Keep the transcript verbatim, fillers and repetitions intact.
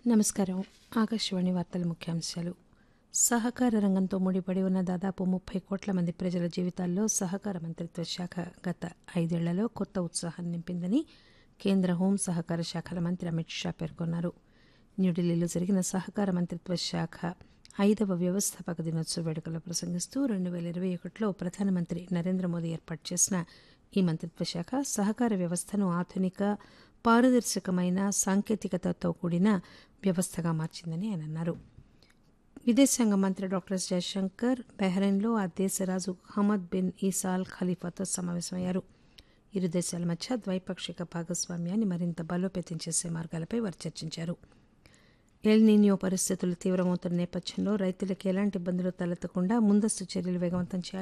నమస్కారం. ఆకాశవాణి వార్తల ముఖ్యాంశాలు. సహకార రంగంతో ముడిపడి ఉన్న దాదాపు ముప్పై కోట్ల మంది ప్రజల జీవితాల్లో సహకార మంత్రిత్వ శాఖ గత ఐదేళ్లలో కొత్త ఉత్సాహాన్ని నింపిందని కేంద్ర హోం సహకార శాఖల మంత్రి అమిత్ షా పేర్కొన్నారు. న్యూఢిల్లీలో జరిగిన సహకార మంత్రిత్వ శాఖ ఐదవ వ్యవస్థాపక దినోత్సవ వేడుకల్లో ప్రసంగిస్తూ రెండు పేల ఇరవై ఒకటిలో ప్రధానమంత్రి నరేంద్ర మోదీ ఏర్పాటు చేసిన ఈ మంత్రిత్వ శాఖ సహకార వ్యవస్థను ఆధునిక, పారదర్శకమైన, సాంకేతికతతో కూడిన వ్యవస్థగా మార్చిందని ఆయన అన్నారు. విదేశాంగ మంత్రి డాక్టర్ ఎస్ జయశంకర్ బహ్రెయిన్లో ఆ దేశ రాజు హమద్ బిన్ ఈసా అల్ ఖలీఫాతో సమావేశమయ్యారు. ఇరు దేశాల మధ్య ద్వైపాక్షిక భాగస్వామ్యాన్ని మరింత బలోపేతం చేసే మార్గాలపై వారు చర్చించారు. ఎల్ నీనియో పరిస్థితులు తీవ్రమవుతున్న నేపథ్యంలో రైతులకు ఎలాంటి ఇబ్బందులు తలెత్తకుండా ముందస్తు చర్యలు వేగవంతం చేయాలి.